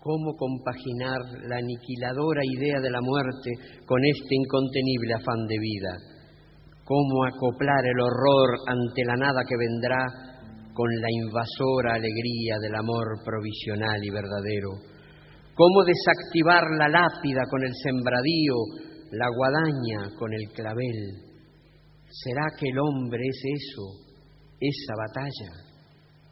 ¿Cómo compaginar la aniquiladora idea de la muerte con este incontenible afán de vida? ¿Cómo acoplar el horror ante la nada que vendrá con la invasora alegría del amor provisional y verdadero? ¿Cómo desactivar la lápida con el sembradío, la guadaña con el clavel? ¿Será que el hombre es eso, esa batalla?